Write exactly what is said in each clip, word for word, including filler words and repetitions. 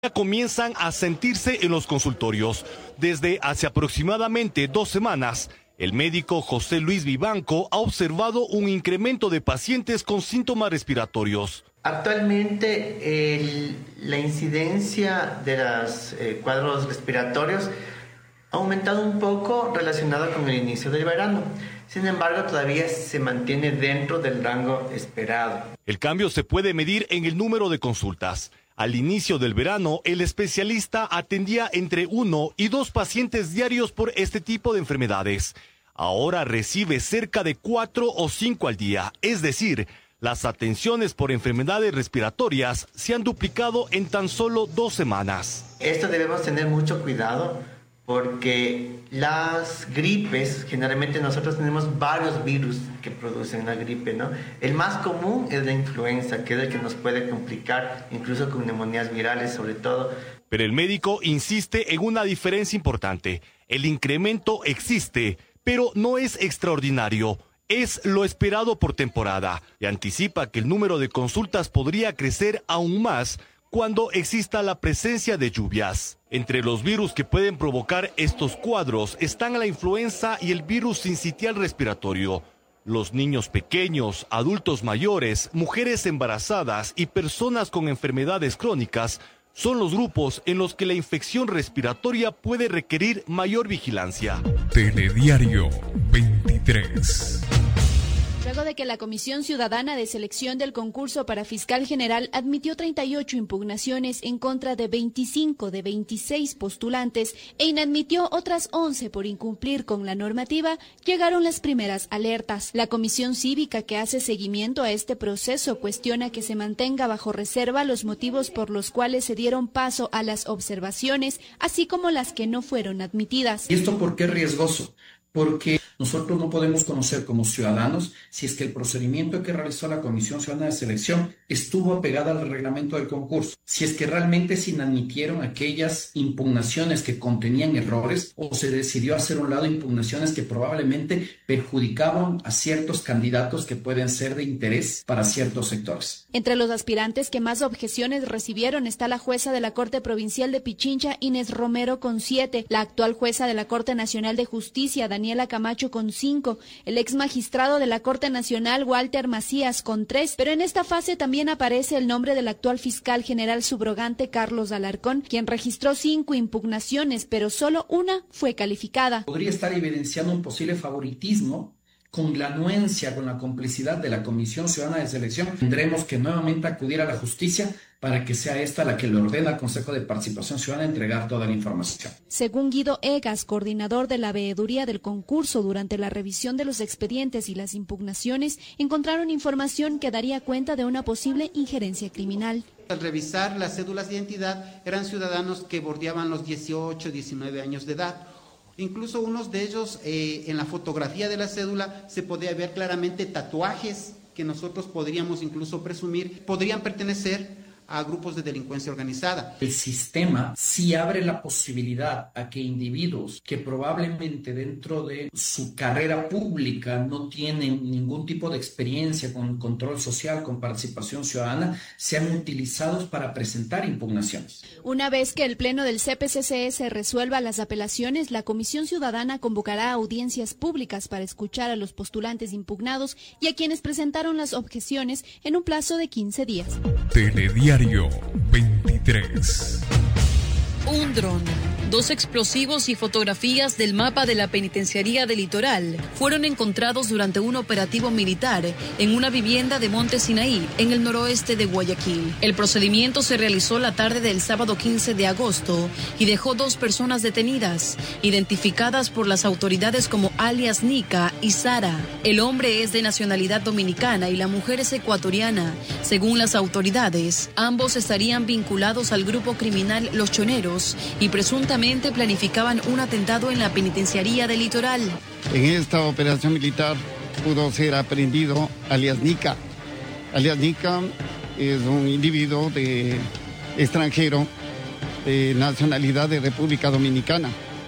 comienzan a sentirse en los consultorios. Desde hace aproximadamente dos semanas, el médico José Luis Vivanco ha observado un incremento de pacientes con síntomas respiratorios. Actualmente el, la incidencia de los eh, cuadros respiratorios ha aumentado un poco relacionado con el inicio del verano. Sin embargo, todavía se mantiene dentro del rango esperado. El cambio se puede medir en el número de consultas. Al inicio del verano, el especialista atendía entre uno y dos pacientes diarios por este tipo de enfermedades. Ahora recibe cerca de cuatro o cinco al día, es decir, las atenciones por enfermedades respiratorias se han duplicado en tan solo dos semanas. Esto debemos tener mucho cuidado porque las gripes, generalmente nosotros tenemos varios virus que producen la gripe, ¿no? El más común es la influenza, que es el que nos puede complicar, incluso con neumonías virales sobre todo. Pero el médico insiste en una diferencia importante. El incremento existe, pero no es extraordinario. Es lo esperado por temporada y anticipa que el número de consultas podría crecer aún más cuando exista la presencia de lluvias. Entre los virus que pueden provocar estos cuadros están la influenza y el virus sincitial respiratorio. Los niños pequeños, adultos mayores, mujeres embarazadas y personas con enfermedades crónicas son los grupos en los que la infección respiratoria puede requerir mayor vigilancia. Telediario veintitrés. Luego de que la Comisión Ciudadana de Selección del Concurso para Fiscal General admitió treinta y ocho impugnaciones en contra de veinticinco de veintiséis postulantes e inadmitió otras once por incumplir con la normativa, llegaron las primeras alertas. La Comisión Cívica que hace seguimiento a este proceso cuestiona que se mantenga bajo reserva los motivos por los cuales se dieron paso a las observaciones, así como las que no fueron admitidas. ¿Y esto por qué es riesgoso? Porque nosotros no podemos conocer como ciudadanos si es que el procedimiento que realizó la Comisión Ciudadana de Selección estuvo apegada al reglamento del concurso, si es que realmente se inadmitieron aquellas impugnaciones que contenían errores o se decidió hacer a un lado impugnaciones que probablemente perjudicaban a ciertos candidatos que pueden ser de interés para ciertos sectores. Entre los aspirantes que más objeciones recibieron está la jueza de la Corte Provincial de Pichincha, Inés Romero, con siete, la actual jueza de la Corte Nacional de Justicia, Daniela Camacho, con cinco, el ex magistrado de la Corte Nacional, Walter Macías, con tres, pero en esta fase también aparece el nombre del actual fiscal general subrogante, Carlos Alarcón, quien registró cinco impugnaciones, pero solo una fue calificada. Podría estar evidenciando un posible favoritismo con la anuencia, con la complicidad de la Comisión Ciudadana de Selección. Tendremos que nuevamente acudir a la justicia para que sea esta la que le ordena al Consejo de Participación Ciudadana entregar toda la información. Según Guido Egas, coordinador de la veeduría del concurso, durante la revisión de los expedientes y las impugnaciones, encontraron información que daría cuenta de una posible injerencia criminal. Al revisar las cédulas de identidad, eran ciudadanos que bordeaban los dieciocho, diecinueve años de edad. Incluso unos de ellos, eh, en la fotografía de la cédula, se podía ver claramente tatuajes que nosotros podríamos incluso presumir, podrían pertenecer a grupos de delincuencia organizada. El sistema sí abre la posibilidad a que individuos que probablemente dentro de su carrera pública no tienen ningún tipo de experiencia con control social, con participación ciudadana, sean utilizados para presentar impugnaciones. Una vez que el Pleno del C P C C S resuelva las apelaciones, la Comisión Ciudadana convocará audiencias públicas para escuchar a los postulantes impugnados y a quienes presentaron las objeciones en un plazo de quince días. Telediario veintitrés. Un dron, dos explosivos y fotografías del mapa de la penitenciaría del Litoral fueron encontrados durante un operativo militar en una vivienda de Monte Sinaí, en el noroeste de Guayaquil. El procedimiento se realizó la tarde del sábado quince de agosto y dejó dos personas detenidas, identificadas por las autoridades como alias Nica y Sara. El hombre es de nacionalidad dominicana y la mujer es ecuatoriana. Según las autoridades, ambos estarían vinculados al grupo criminal Los Choneros y presuntamente planificaban un atentado en la penitenciaría del Litoral. En esta operación militar pudo ser aprehendido alias Nica. Alias Nica es un individuo de extranjero de nacionalidad de República Dominicana,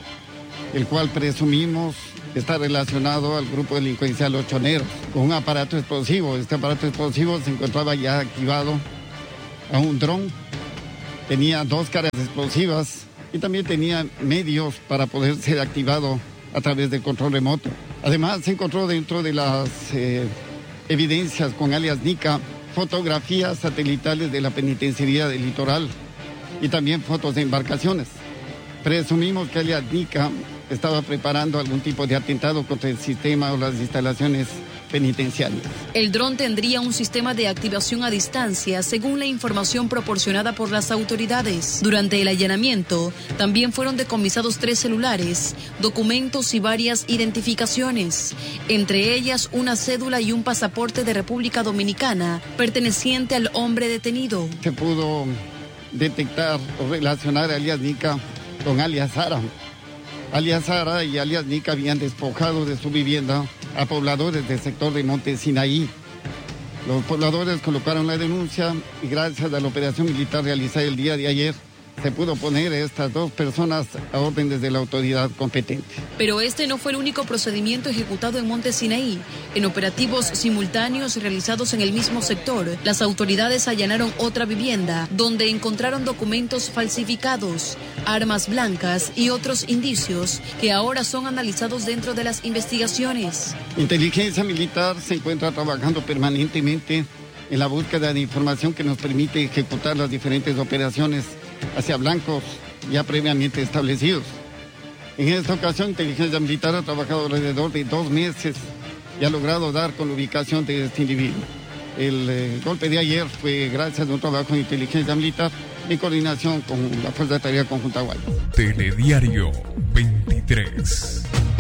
el cual presumimos está relacionado al grupo delincuencial Los Choneros, con un aparato explosivo. Este aparato explosivo se encontraba ya activado a un dron tenía dos cargas explosivas y también tenía medios para poder ser activado a través del control remoto. Además, se encontró dentro de las eh, evidencias con alias Nica fotografías satelitales de la Penitenciaría del Litoral y también fotos de embarcaciones. Presumimos que alias Nica estaba preparando algún tipo de atentado contra el sistema o las instalaciones penitenciarias. El dron tendría un sistema de activación a distancia, según la información proporcionada por las autoridades. Durante el allanamiento, también fueron decomisados tres celulares, documentos y varias identificaciones, entre ellas una cédula y un pasaporte de República Dominicana, perteneciente al hombre detenido. Se pudo detectar o relacionar a alias Nica con alias Sara. Alias Sara y alias Nica habían despojado de su vivienda a pobladores del sector de Monte Sinaí. Los pobladores colocaron la denuncia y gracias a la operación militar realizada el día de ayer, se pudo poner a estas dos personas a órdenes de la autoridad competente. Pero este no fue el único procedimiento ejecutado en Monte Sinaí. En operativos simultáneos realizados en el mismo sector, las autoridades allanaron otra vivienda, donde encontraron documentos falsificados, armas blancas y otros indicios que ahora son analizados dentro de las investigaciones. Inteligencia Militar se encuentra trabajando permanentemente en la búsqueda de información que nos permite ejecutar las diferentes operaciones hacia blancos ya previamente establecidos. En esta ocasión, Inteligencia Militar ha trabajado alrededor de dos meses y ha logrado dar con la ubicación de este individuo. El eh, golpe de ayer fue gracias a un trabajo de Inteligencia Militar en coordinación con la Fuerza de Tarea Conjunta Guayas. Telediario veintitrés.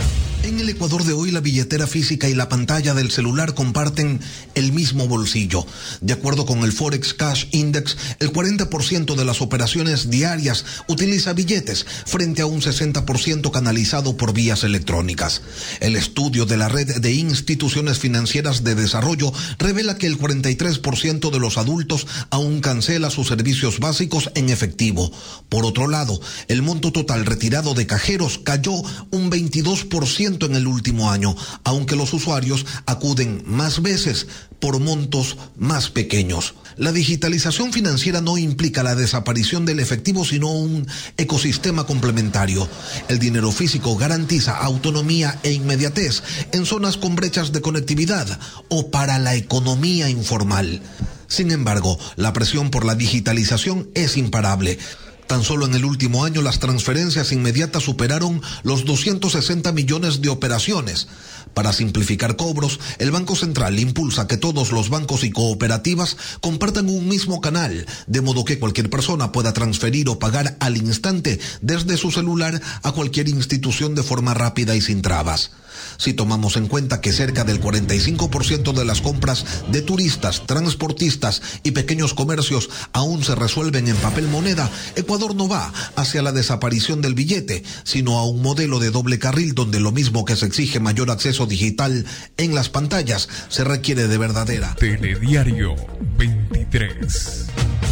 En el Ecuador de hoy, la billetera física y la pantalla del celular comparten el mismo bolsillo. De acuerdo con el Forex Cash Index, el cuarenta por ciento de las operaciones diarias utiliza billetes, frente a un sesenta por ciento canalizado por vías electrónicas. El estudio de la Red de Instituciones Financieras de Desarrollo revela que el cuarenta y tres por ciento de los adultos aún cancela sus servicios básicos en efectivo. Por otro lado, el monto total retirado de cajeros cayó un veintidós por ciento en el último año, aunque los usuarios acuden más veces por montos más pequeños. La digitalización financiera no implica la desaparición del efectivo, sino un ecosistema complementario. El dinero físico garantiza autonomía e inmediatez en zonas con brechas de conectividad o para la economía informal. Sin embargo, la presión por la digitalización es imparable. Tan solo en el último año las transferencias inmediatas superaron los doscientos sesenta millones de operaciones. Para simplificar cobros, el Banco Central impulsa que todos los bancos y cooperativas compartan un mismo canal, de modo que cualquier persona pueda transferir o pagar al instante desde su celular a cualquier institución de forma rápida y sin trabas. Si tomamos en cuenta que cerca del cuarenta y cinco por ciento de las compras de turistas, transportistas y pequeños comercios aún se resuelven en papel moneda, Ecuador no va hacia la desaparición del billete, sino a un modelo de doble carril donde lo mismo que se exige mayor acceso digital en las pantallas, se requiere de verdadera. Telediario veintitrés.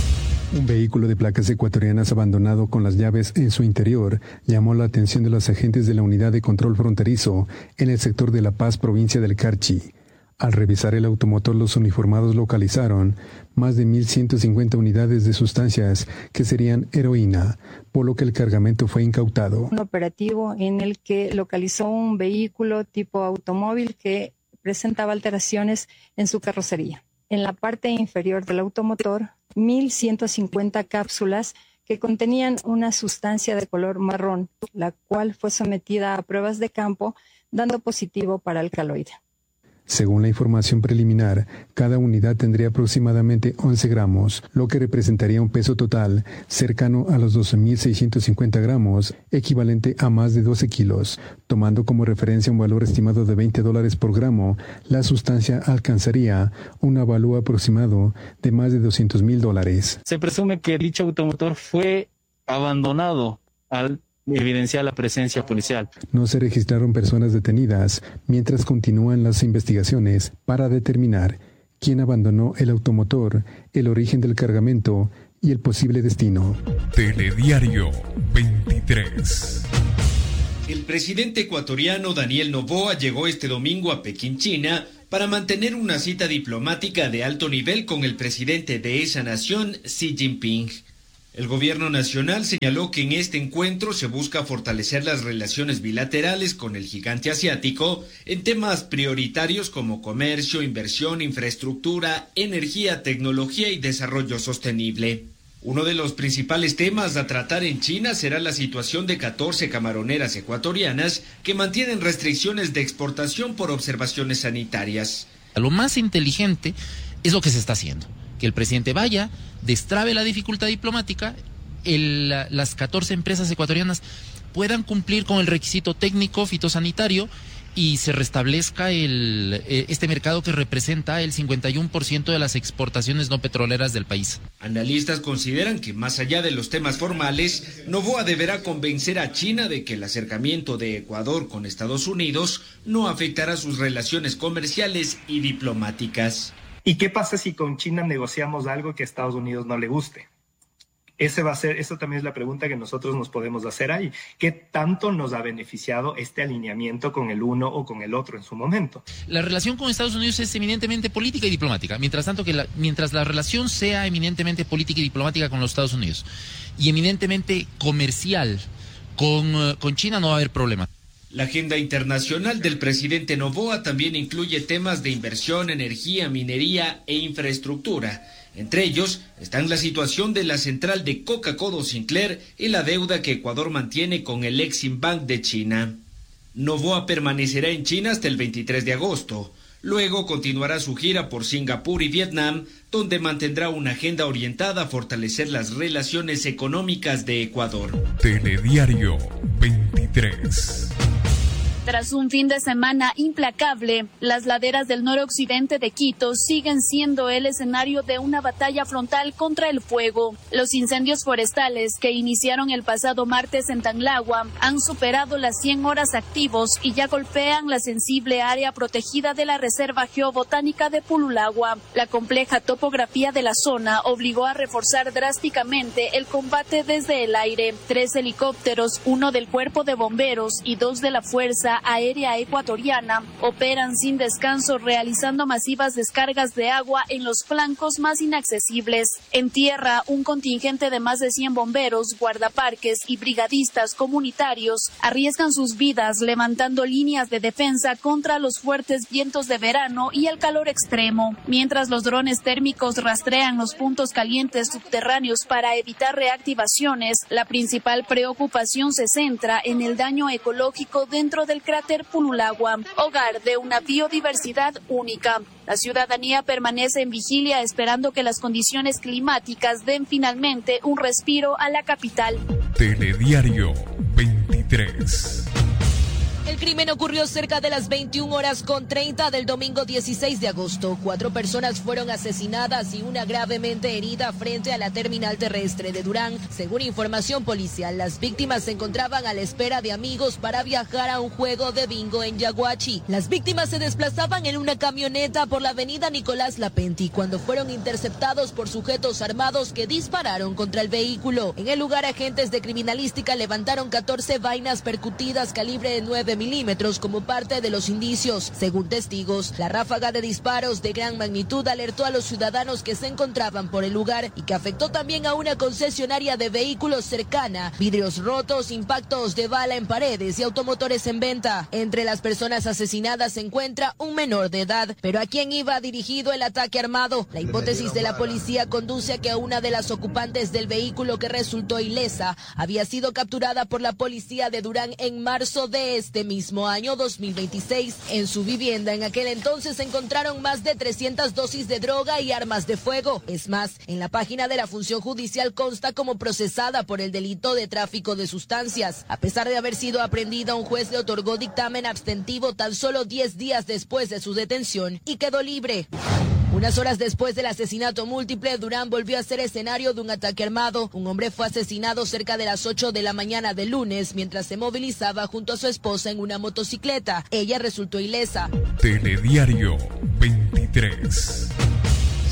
Un vehículo de placas ecuatorianas abandonado con las llaves en su interior llamó la atención de los agentes de la Unidad de Control Fronterizo en el sector de La Paz, provincia del Carchi. Al revisar el automotor, los uniformados localizaron más de mil ciento cincuenta unidades de sustancias que serían heroína, por lo que el cargamento fue incautado. Un operativo en el que localizó un vehículo tipo automóvil que presentaba alteraciones en su carrocería. En la parte inferior del automotor, mil ciento cincuenta cápsulas que contenían una sustancia de color marrón, la cual fue sometida a pruebas de campo, dando positivo para alcaloide. Según la información preliminar, cada unidad tendría aproximadamente once gramos, lo que representaría un peso total cercano a los doce mil seiscientos cincuenta gramos, equivalente a más de doce kilos. Tomando como referencia un valor estimado de veinte dólares por gramo, la sustancia alcanzaría un avalúo aproximado de más de doscientos mil dólares. Se presume que dicho automotor fue abandonado al evidenciar la presencia policial. No se registraron personas detenidas mientras continúan las investigaciones para determinar quién abandonó el automotor, el origen del cargamento y el posible destino. Telediario veintitrés. El presidente ecuatoriano Daniel Noboa llegó este domingo a Pekín, China, para mantener una cita diplomática de alto nivel con el presidente de esa nación, Xi Jinping. El gobierno nacional señaló que en este encuentro se busca fortalecer las relaciones bilaterales con el gigante asiático en temas prioritarios como comercio, inversión, infraestructura, energía, tecnología y desarrollo sostenible. Uno de los principales temas a tratar en China será la situación de catorce camaroneras ecuatorianas que mantienen restricciones de exportación por observaciones sanitarias. Lo más inteligente es lo que se está haciendo, que el presidente vaya, destrabe la dificultad diplomática, el, las catorce empresas ecuatorianas puedan cumplir con el requisito técnico fitosanitario y se restablezca el, este mercado que representa el cincuenta y uno por ciento de las exportaciones no petroleras del país. Analistas consideran que más allá de los temas formales, Noboa deberá convencer a China de que el acercamiento de Ecuador con Estados Unidos no afectará sus relaciones comerciales y diplomáticas. ¿Y qué pasa si con China negociamos algo que a Estados Unidos no le guste? Ese va a ser, eso también es la pregunta que nosotros nos podemos hacer ahí. ¿Qué tanto nos ha beneficiado este alineamiento con el uno o con el otro en su momento? La relación con Estados Unidos es eminentemente política y diplomática. Mientras tanto que la, mientras la relación sea eminentemente política y diplomática con los Estados Unidos y eminentemente comercial con, con China, no va a haber problema. La agenda internacional del presidente Noboa también incluye temas de inversión, energía, minería e infraestructura. Entre ellos están la situación de la central de Coca-Cola Sinclair y la deuda que Ecuador mantiene con el Exim Bank de China. Noboa permanecerá en China hasta el veintitrés de agosto. Luego continuará su gira por Singapur y Vietnam, donde mantendrá una agenda orientada a fortalecer las relaciones económicas de Ecuador. Telediario veintitrés. Tras un fin de semana implacable, las laderas del noroccidente de Quito siguen siendo el escenario de una batalla frontal contra el fuego. Los incendios forestales que iniciaron el pasado martes en Tanglagua han superado las cien horas activos y ya golpean la sensible área protegida de la Reserva Geobotánica de Pululagua. La compleja topografía de la zona obligó a reforzar drásticamente el combate desde el aire. Tres helicópteros, uno del Cuerpo de Bomberos y dos de la Fuerza Aérea Ecuatoriana operan sin descanso realizando masivas descargas de agua en los flancos más inaccesibles. En tierra, un contingente de más de cien bomberos, guardaparques y brigadistas comunitarios arriesgan sus vidas levantando líneas de defensa contra los fuertes vientos de verano y el calor extremo, mientras los drones térmicos rastrean los puntos calientes subterráneos para evitar reactivaciones. La principal preocupación se centra en el daño ecológico dentro del cráter Pululagua, hogar de una biodiversidad única. La ciudadanía permanece en vigilia esperando que las condiciones climáticas den finalmente un respiro a la capital. Telediario veintitrés. El crimen ocurrió cerca de las veintiuna horas con treinta del domingo dieciséis de agosto. Cuatro personas fueron asesinadas y una gravemente herida frente a la terminal terrestre de Durán. Según información policial, las víctimas se encontraban a la espera de amigos para viajar a un juego de bingo en Yaguachi. Las víctimas se desplazaban en una camioneta por la avenida Nicolás Lapenti cuando fueron interceptados por sujetos armados que dispararon contra el vehículo. En el lugar, agentes de criminalística levantaron catorce vainas percutidas calibre de nueve milímetros como parte de los indicios. Según testigos, la ráfaga de disparos de gran magnitud alertó a los ciudadanos que se encontraban por el lugar y que afectó también a una concesionaria de vehículos cercana. Vidrios rotos, impactos de bala en paredes y automotores en venta. Entre las personas asesinadas se encuentra un menor de edad. Pero ¿a quién iba dirigido el ataque armado? La hipótesis de la policía conduce a que una de las ocupantes del vehículo que resultó ilesa había sido capturada por la policía de Durán en marzo de este mismo año dos mil veintiséis. En su vivienda en aquel entonces se encontraron más de trescientas dosis de droga y armas de fuego. Es más, en la página de la función judicial consta como procesada por el delito de tráfico de sustancias. A pesar de haber sido aprendida, un juez le otorgó dictamen abstentivo tan solo diez días después de su detención y quedó libre. Unas horas después del asesinato múltiple, Durán volvió a ser escenario de un ataque armado. Un hombre fue asesinado cerca de las ocho de la mañana del lunes mientras se movilizaba junto a su esposa en una motocicleta. Ella resultó ilesa. Telediario veintitrés.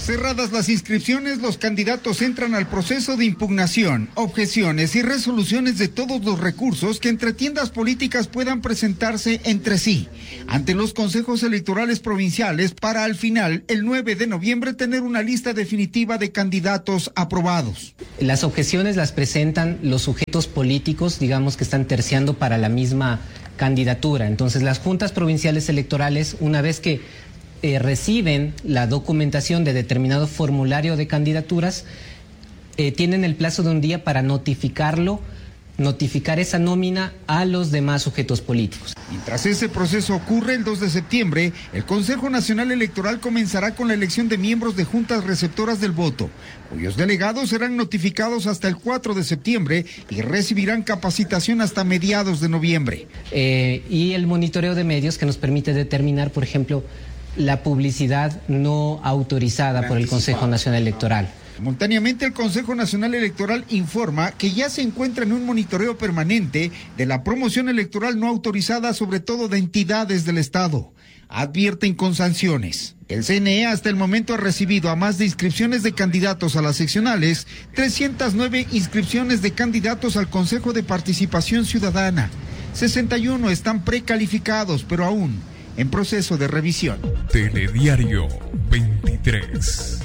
Cerradas las inscripciones, los candidatos entran al proceso de impugnación, objeciones y resoluciones de todos los recursos que entre tiendas políticas puedan presentarse entre sí ante los consejos electorales provinciales para al final, el nueve de noviembre, tener una lista definitiva de candidatos aprobados. Las objeciones las presentan los sujetos políticos, digamos, que están terciando para la misma candidatura. Entonces, las juntas provinciales electorales, una vez que Eh, reciben la documentación de determinado formulario de candidaturas, eh, tienen el plazo de un día para notificarlo, notificar esa nómina a los demás sujetos políticos. Mientras ese proceso ocurre, el dos de septiembre, el Consejo Nacional Electoral comenzará con la elección de miembros de juntas receptoras del voto, cuyos delegados serán notificados hasta el cuatro de septiembre y recibirán capacitación hasta mediados de noviembre. Eh, y el monitoreo de medios, que nos permite determinar, por ejemplo, la publicidad no autorizada por el Consejo Nacional Electoral. Simultáneamente, el Consejo Nacional Electoral informa que ya se encuentra en un monitoreo permanente de la promoción electoral no autorizada, sobre todo de entidades del Estado. Advierten con sanciones. El C N E hasta el momento ha recibido, a más de inscripciones de candidatos a las seccionales, trescientas nueve inscripciones de candidatos al Consejo de Participación Ciudadana. sesenta y uno están precalificados, pero aún en proceso de revisión. Telediario veintitrés.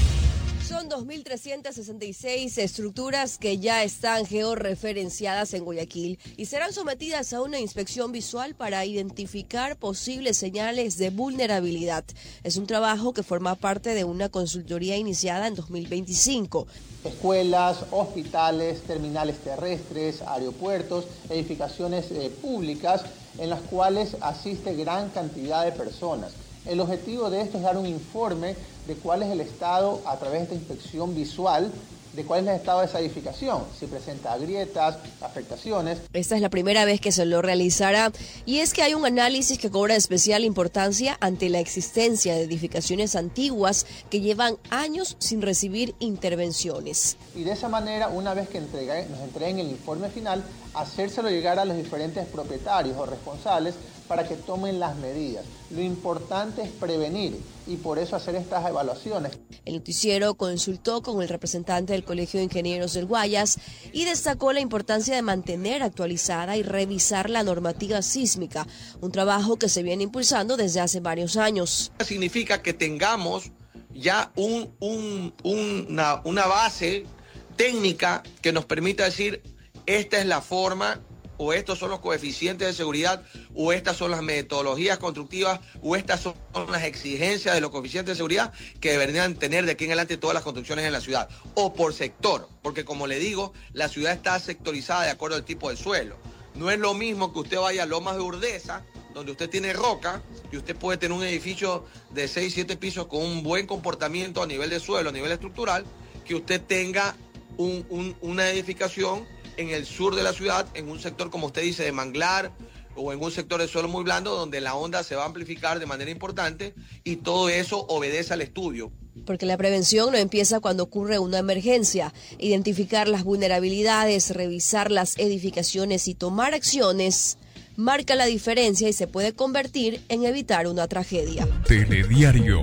Son dos mil trescientas sesenta y seis estructuras que ya están georreferenciadas en Guayaquil y serán sometidas a una inspección visual para identificar posibles señales de vulnerabilidad. Es un trabajo que forma parte de una consultoría iniciada en dos mil veinticinco. Escuelas, hospitales, terminales terrestres, aeropuertos, edificaciones eh, públicas en las cuales asiste gran cantidad de personas. El objetivo de esto es dar un informe de cuál es el estado, a través de esta inspección visual, de cuál es el estado de esa edificación, si presenta grietas, afectaciones. Esta es la primera vez que se lo realizará, y es que hay un análisis que cobra especial importancia ante la existencia de edificaciones antiguas que llevan años sin recibir intervenciones. Y de esa manera, una vez que entregue, nos entreguen el informe final, hacérselo llegar a los diferentes propietarios o responsables para que tomen las medidas. Lo importante es prevenir y por eso hacer estas evaluaciones. El noticiero consultó con el representante del Colegio de Ingenieros del Guayas y destacó la importancia de mantener actualizada y revisar la normativa sísmica, un trabajo que se viene impulsando desde hace varios años. Significa que tengamos ya un, un, una, una base técnica que nos permita decir, esta es la forma, o estos son los coeficientes de seguridad, o estas son las metodologías constructivas, o estas son las exigencias de los coeficientes de seguridad que deberían tener de aquí en adelante todas las construcciones en la ciudad, o por sector, porque como le digo, la ciudad está sectorizada de acuerdo al tipo de suelo. No es lo mismo que usted vaya a Lomas de Urdesa, donde usted tiene roca, y usted puede tener un edificio de seis, siete pisos con un buen comportamiento a nivel de suelo, a nivel estructural, que usted tenga un, un, una edificación en el sur de la ciudad, en un sector, como usted dice, de manglar, o en un sector de suelo muy blando, donde la onda se va a amplificar de manera importante, y todo eso obedece al estudio. Porque la prevención no empieza cuando ocurre una emergencia. Identificar las vulnerabilidades, revisar las edificaciones y tomar acciones marca la diferencia y se puede convertir en evitar una tragedia. Telediario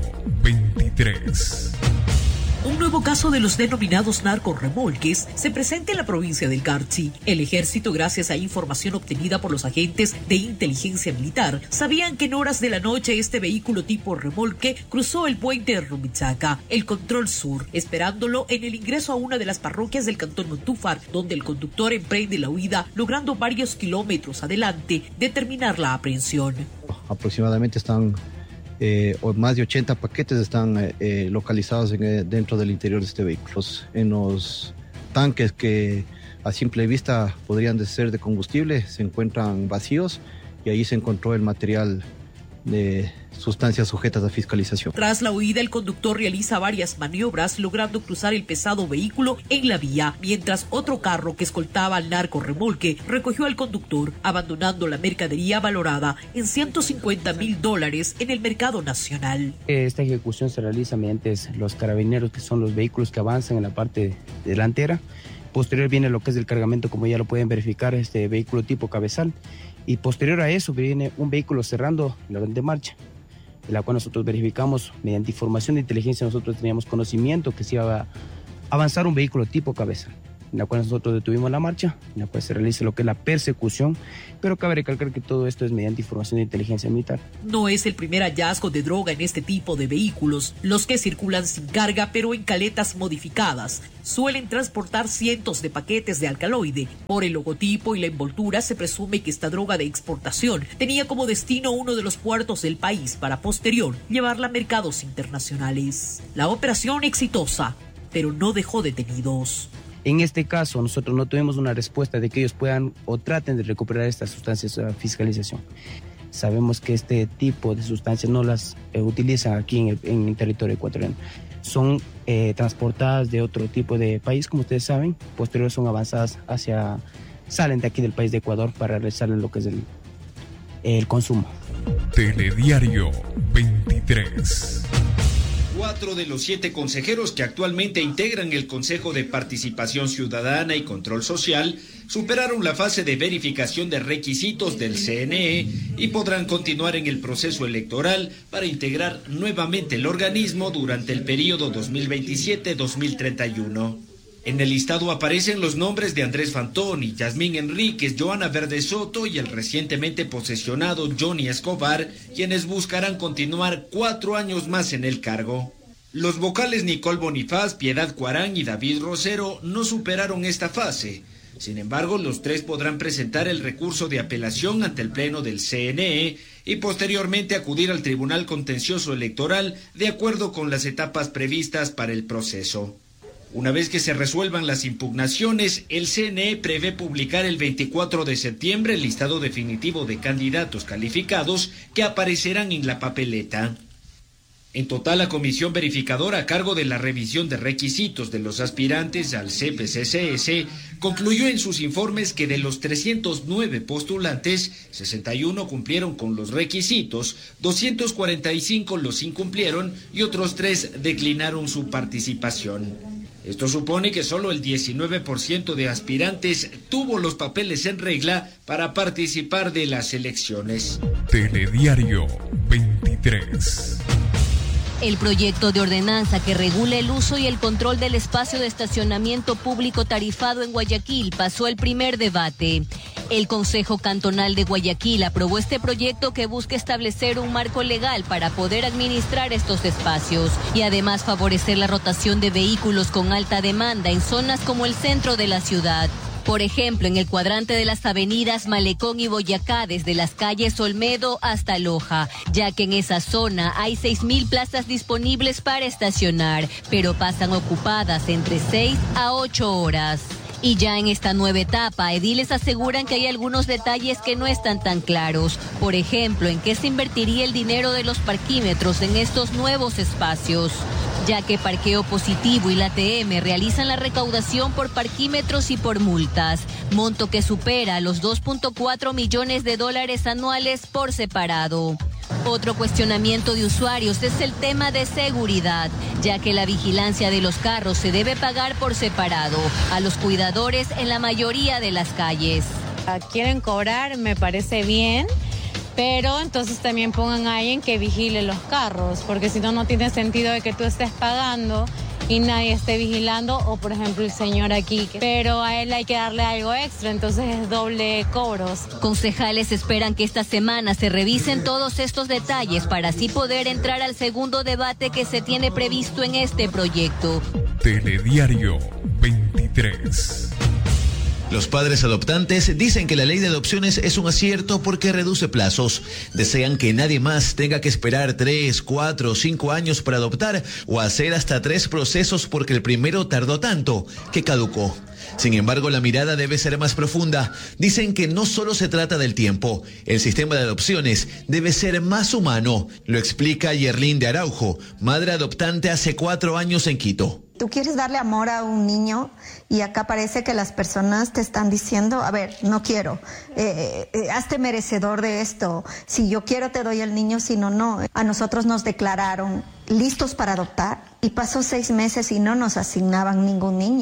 veintitrés. Un nuevo caso de los denominados narcorremolques se presenta en la provincia del Carchi. El ejército, gracias a información obtenida por los agentes de inteligencia militar, sabían que en horas de la noche este vehículo tipo remolque cruzó el puente de Rumichaca, el control sur, esperándolo en el ingreso a una de las parroquias del cantón Montúfar, donde el conductor emprende la huida, logrando varios kilómetros adelante determinar la aprehensión. Aproximadamente están Eh, o más de ochenta paquetes están eh, localizados en, eh, dentro del interior de este vehículo. En los tanques que a simple vista podrían ser de combustible se encuentran vacíos y ahí se encontró el material de sustancias sujetas a fiscalización. Tras la huida, el conductor realiza varias maniobras logrando cruzar el pesado vehículo en la vía, mientras otro carro que escoltaba al narco remolque recogió al conductor, abandonando la mercadería valorada en ciento cincuenta mil dólares en el mercado nacional. Esta ejecución se realiza mediante los carabineros, que son los vehículos que avanzan en la parte delantera. Posterior viene lo que es el cargamento, como ya lo pueden verificar, este vehículo tipo cabezal. Y posterior a eso viene un vehículo cerrando la de marcha. en la cual nosotros verificamos mediante información de inteligencia, nosotros teníamos conocimiento que se iba a avanzar un vehículo tipo cabeza, en la cual nosotros detuvimos la marcha, en la cual se realiza lo que es la persecución, pero cabe recalcar que todo esto es mediante información de inteligencia militar. No es el primer hallazgo de droga en este tipo de vehículos, los que circulan sin carga pero en caletas modificadas. Suelen transportar cientos de paquetes de alcaloide. Por el logotipo y la envoltura se presume que esta droga de exportación tenía como destino uno de los puertos del país para posterior llevarla a mercados internacionales. La operación exitosa, pero no dejó detenidos. En este caso, nosotros no tuvimos una respuesta de que ellos puedan o traten de recuperar estas sustancias a fiscalización. Sabemos que este tipo de sustancias no las eh, utilizan aquí en el, en el territorio ecuatoriano. Son eh, transportadas de otro tipo de país, como ustedes saben. Posterior son avanzadas hacia, salen de aquí del país de Ecuador para realizarle lo que es el, el consumo. Telediario veintitrés. Cuatro de los siete consejeros que actualmente integran el Consejo de Participación Ciudadana y Control Social superaron la fase de verificación de requisitos del C N E y podrán continuar en el proceso electoral para integrar nuevamente el organismo durante el periodo dos mil veintisiete a dos mil treinta y uno. En el listado aparecen los nombres de Andrés Fantoni, Yasmín Enríquez, Joana Verde Soto y el recientemente posesionado Johnny Escobar, quienes buscarán continuar cuatro años más en el cargo. Los vocales Nicole Bonifaz, Piedad Cuarán y David Rosero no superaron esta fase. Sin embargo, los tres podrán presentar el recurso de apelación ante el Pleno del C N E y posteriormente acudir al Tribunal Contencioso Electoral de acuerdo con las etapas previstas para el proceso. Una vez que se resuelvan las impugnaciones, el C N E prevé publicar el veinticuatro de septiembre el listado definitivo de candidatos calificados que aparecerán en la papeleta. En total, la comisión verificadora a cargo de la revisión de requisitos de los aspirantes al C P C C S concluyó en sus informes que de los trescientos nueve postulantes, sesenta y uno cumplieron con los requisitos, doscientos cuarenta y cinco los incumplieron y otros tres declinaron su participación. Esto supone que solo el diecinueve por ciento de aspirantes tuvo los papeles en regla para participar de las elecciones. Telediario veintitrés. El proyecto de ordenanza que regula el uso y el control del espacio de estacionamiento público tarifado en Guayaquil pasó el primer debate. El Consejo Cantonal de Guayaquil aprobó este proyecto que busca establecer un marco legal para poder administrar estos espacios y además favorecer la rotación de vehículos con alta demanda en zonas como el centro de la ciudad. Por ejemplo, en el cuadrante de las avenidas Malecón y Boyacá, desde las calles Olmedo hasta Loja, ya que en esa zona hay seis mil plazas disponibles para estacionar, pero pasan ocupadas entre seis a ocho horas. Y ya en esta nueva etapa, ediles aseguran que hay algunos detalles que no están tan claros. Por ejemplo, en qué se invertiría el dinero de los parquímetros en estos nuevos espacios, ya que Parqueo Positivo y la T M realizan la recaudación por parquímetros y por multas, monto que supera los dos punto cuatro millones de dólares anuales por separado. Otro cuestionamiento de usuarios es el tema de seguridad, ya que la vigilancia de los carros se debe pagar por separado a los cuidadores en la mayoría de las calles. Quieren cobrar, me parece bien, pero entonces también pongan a alguien que vigile los carros, porque si no, no tiene sentido de que tú estés pagando y nadie esté vigilando, o por ejemplo el señor aquí, pero a él hay que darle algo extra, entonces es doble cobros. Concejales esperan que esta semana se revisen todos estos detalles para así poder entrar al segundo debate que se tiene previsto en este proyecto. Telediario veintitrés. Los padres adoptantes dicen que la ley de adopciones es un acierto porque reduce plazos. Desean que nadie más tenga que esperar tres, cuatro o cinco años para adoptar o hacer hasta tres procesos porque el primero tardó tanto que caducó. Sin embargo, la mirada debe ser más profunda. Dicen que no solo se trata del tiempo, el sistema de adopciones debe ser más humano. Lo explica Yerlín de Araujo, madre adoptante hace cuatro años en Quito. Tú quieres darle amor a un niño y acá parece que las personas te están diciendo, a ver, no quiero, eh, eh, hazte merecedor de esto, si yo quiero te doy el niño, si no, no. A nosotros nos declararon listos para adoptar y pasó seis meses y no nos asignaban ningún niño.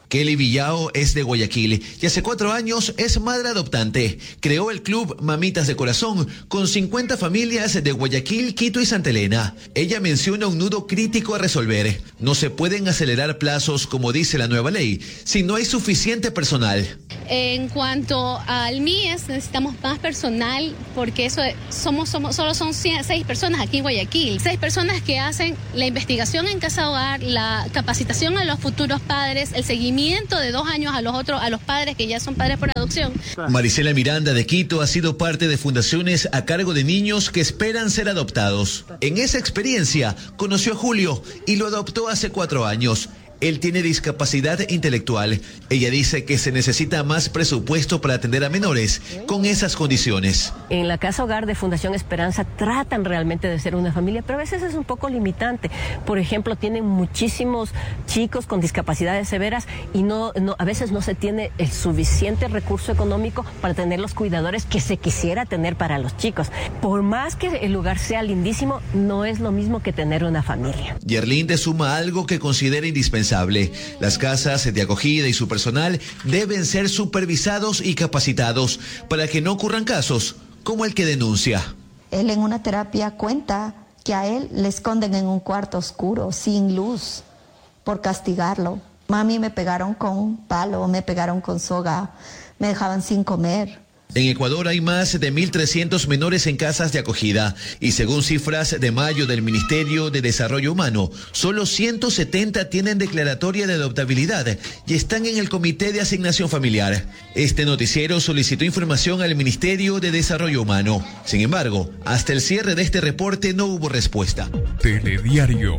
Kelly Villao es de Guayaquil y hace cuatro años es madre adoptante. Creó el club Mamitas de Corazón con cincuenta familias de Guayaquil, Quito y Santa Elena. Ella menciona un nudo crítico a resolver. No se pueden acelerar plazos como dice la nueva ley si no hay suficiente personal. En cuanto al M I E S, necesitamos más personal porque eso somos, somos solo son seis personas aquí en Guayaquil. Seis personas que hacen la investigación en casa hogar, la capacitación a los futuros padres, el seguimiento de dos años a los otros, a los padres que ya son padres por adopción. Marisela Miranda de Quito ha sido parte de fundaciones a cargo de niños que esperan ser adoptados. En esa experiencia conoció a Julio y lo adoptó hace cuatro años. Él tiene discapacidad intelectual. Ella dice que se necesita más presupuesto para atender a menores con esas condiciones. En la casa hogar de Fundación Esperanza tratan realmente de ser una familia, pero a veces es un poco limitante. Por ejemplo, tienen muchísimos chicos con discapacidades severas y no, no a veces no se tiene el suficiente recurso económico para tener los cuidadores que se quisiera tener para los chicos. Por más que el lugar sea lindísimo, no es lo mismo que tener una familia. Yerlinde suma algo que considera indispensable. Las casas de acogida y su personal deben ser supervisados y capacitados para que no ocurran casos como el que denuncia. Él en una terapia cuenta que a él le esconden en un cuarto oscuro, sin luz, por castigarlo. Mami, me pegaron con palo, me pegaron con soga, me dejaban sin comer. En Ecuador hay más de mil trescientos menores en casas de acogida y según cifras de mayo del Ministerio de Desarrollo Humano, solo ciento setenta tienen declaratoria de adoptabilidad y están en el Comité de Asignación Familiar. Este noticiero solicitó información al Ministerio de Desarrollo Humano. Sin embargo, hasta el cierre de este reporte no hubo respuesta. Telediario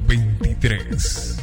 veintitrés.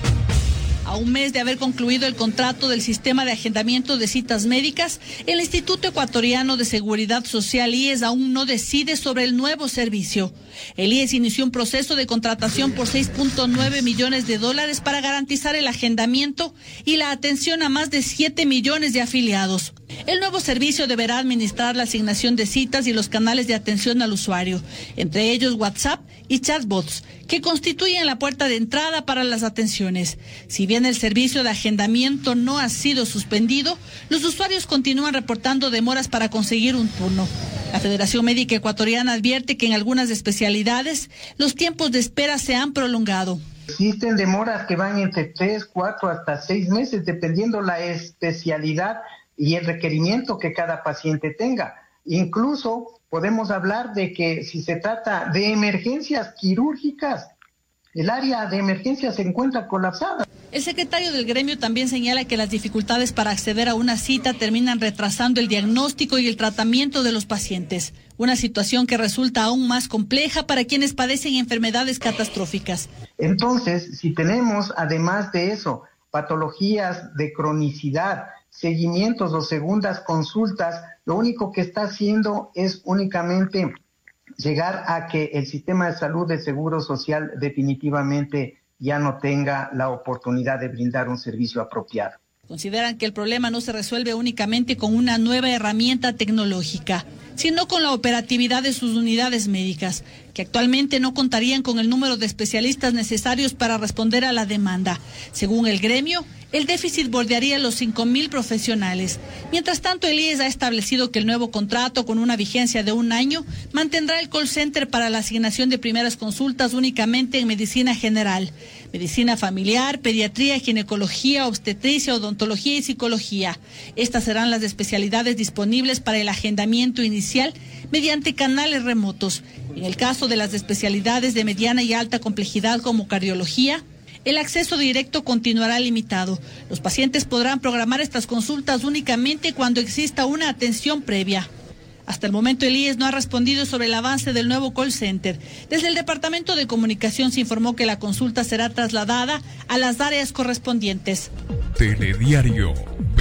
A un mes de haber concluido el contrato del sistema de agendamiento de citas médicas, el Instituto Ecuatoriano de Seguridad Social I E S aún no decide sobre el nuevo servicio. El I E S inició un proceso de contratación por seis punto nueve millones de dólares para garantizar el agendamiento y la atención a más de siete millones de afiliados. El nuevo servicio deberá administrar la asignación de citas y los canales de atención al usuario, entre ellos WhatsApp y chatbots, que constituyen la puerta de entrada para las atenciones. Si bien el servicio de agendamiento no ha sido suspendido, los usuarios continúan reportando demoras para conseguir un turno. La Federación Médica Ecuatoriana advierte que en algunas especialidades los tiempos de espera se han prolongado. Existen demoras que van entre tres, cuatro hasta seis meses, dependiendo la especialidad y el requerimiento que cada paciente tenga. Incluso podemos hablar de que si se trata de emergencias quirúrgicas, el área de emergencias se encuentra colapsada. El secretario del gremio también señala que las dificultades para acceder a una cita terminan retrasando el diagnóstico y el tratamiento de los pacientes, una situación que resulta aún más compleja para quienes padecen enfermedades catastróficas. Entonces, si tenemos además de eso patologías de cronicidad, seguimientos o segundas consultas, lo único que está haciendo es únicamente llegar a que el sistema de salud de seguro social definitivamente ya no tenga la oportunidad de brindar un servicio apropiado. Consideran que el problema no se resuelve únicamente con una nueva herramienta tecnológica, sino con la operatividad de sus unidades médicas, que actualmente no contarían con el número de especialistas necesarios para responder a la demanda. Según el gremio, el déficit bordearía los cinco mil profesionales. Mientras tanto, el I E S ha establecido que el nuevo contrato, con una vigencia de un año, mantendrá el call center para la asignación de primeras consultas únicamente en medicina general, medicina familiar, pediatría, ginecología, obstetricia, odontología y psicología. Estas serán las especialidades disponibles para el agendamiento inicial mediante canales remotos. En el caso de las especialidades de mediana y alta complejidad como cardiología, el acceso directo continuará limitado. Los pacientes podrán programar estas consultas únicamente cuando exista una atención previa. Hasta el momento el I E S no ha respondido sobre el avance del nuevo call center. Desde el Departamento de Comunicación se informó que la consulta será trasladada a las áreas correspondientes. Telediario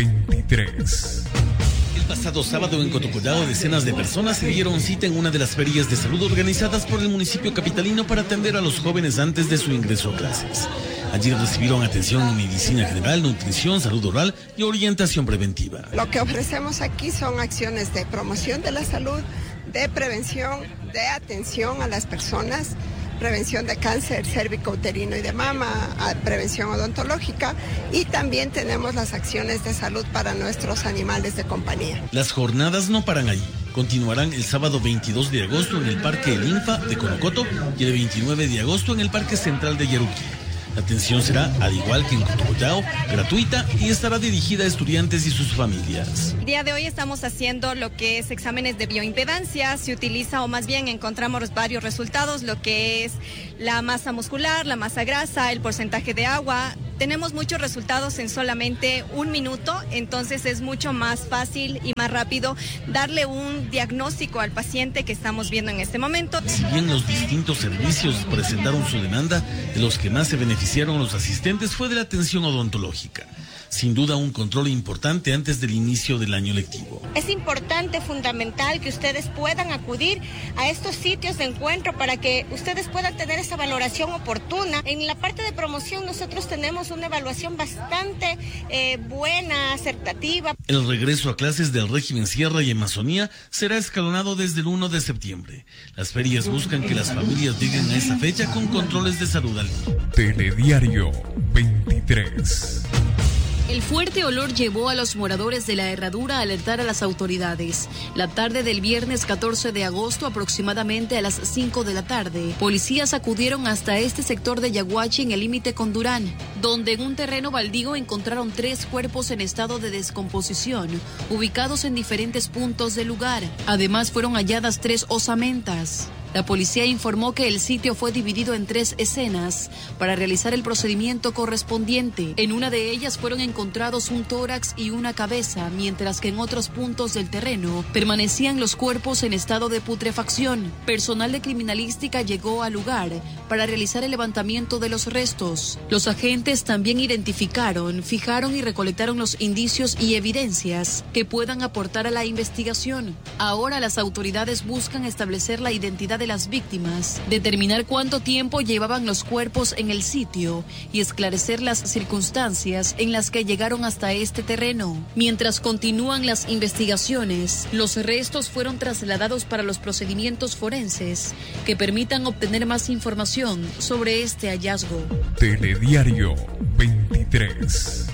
veintitrés. El pasado sábado en Cotocollao, decenas de personas se dieron cita en una de las ferias de salud organizadas por el municipio capitalino para atender a los jóvenes antes de su ingreso a clases. Allí recibieron atención en medicina general, nutrición, salud oral y orientación preventiva. Lo que ofrecemos aquí son acciones de promoción de la salud, de prevención, de atención a las personas prevención de cáncer cérvico-uterino y de mama, prevención odontológica, y también tenemos las acciones de salud para nuestros animales de compañía. Las jornadas no paran allí. Continuarán el sábado veintidós de agosto en el Parque El Infa de Conocoto y el veintinueve de agosto en el Parque Central de Yaruquí. La atención será, al igual que en Cotocollao, gratuita y estará dirigida a estudiantes y sus familias. El día de hoy estamos haciendo lo que es exámenes de bioimpedancia. Se utiliza, o más bien encontramos varios resultados, lo que es la masa muscular, la masa grasa, el porcentaje de agua. Tenemos muchos resultados en solamente un minuto, entonces es mucho más fácil y más rápido darle un diagnóstico al paciente que estamos viendo en este momento. Si bien los distintos servicios presentaron su demanda, de los que más se beneficiaron los asistentes fue de la atención odontológica. Sin duda un control importante antes del inicio del año lectivo. Es importante, fundamental, que ustedes puedan acudir a estos sitios de encuentro para que ustedes puedan tener esa valoración oportuna. En la parte de promoción nosotros tenemos una evaluación bastante eh, buena, acertativa. El regreso a clases del régimen Sierra y Amazonía será escalonado desde el primero de septiembre. Las ferias buscan que las familias lleguen a esa fecha con controles de salud al día. Telediario veintitrés. El fuerte olor llevó a los moradores de la Herradura a alertar a las autoridades. La tarde del viernes catorce de agosto, aproximadamente a las cinco de la tarde, policías acudieron hasta este sector de Yaguachi en el límite con Durán, donde en un terreno baldío encontraron tres cuerpos en estado de descomposición, ubicados en diferentes puntos del lugar. Además, fueron halladas tres osamentas. La policía informó que el sitio fue dividido en tres escenas para realizar el procedimiento correspondiente. En una de ellas fueron encontrados un tórax y una cabeza, mientras que en otros puntos del terreno permanecían los cuerpos en estado de putrefacción. Personal de criminalística llegó al lugar para realizar el levantamiento de los restos. Los agentes también identificaron, fijaron y recolectaron los indicios y evidencias que puedan aportar a la investigación. Ahora las autoridades buscan establecer la identidad de las víctimas, determinar cuánto tiempo llevaban los cuerpos en el sitio y esclarecer las circunstancias en las que llegaron hasta este terreno. Mientras continúan las investigaciones, los restos fueron trasladados para los procedimientos forenses que permitan obtener más información sobre este hallazgo. Telediario veintitrés.